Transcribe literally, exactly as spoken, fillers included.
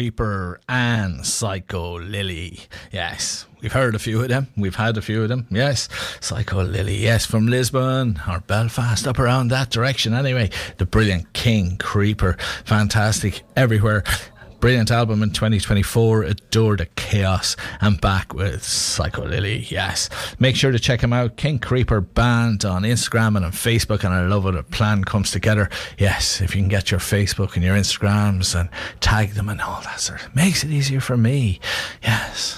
Creeper and Psycho Lily. Yes, we've heard a few of them. We've had a few of them. Yes, Psycho Lily. Yes, from Lisbon or Belfast, up around that direction. Anyway, the brilliant King Creeper. Fantastic everywhere. Brilliant album in twenty twenty-four, Adore the Chaos, and back with Psycho Lily. Yes, make sure to check him out, King Creeper Band, on Instagram and on Facebook, and I love how the plan comes together. Yes, if you can get your Facebook and your Instagrams and tag them and all that sort of, makes it easier for me. Yes.